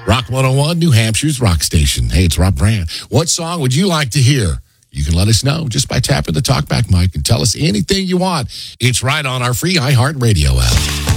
Rock 101, New Hampshire's rock station. Hey, it's Rob Brand. What song would you like to hear? You can let us know just by tapping the talkback mic and tell us anything you want. It's right on our free iHeartRadio app.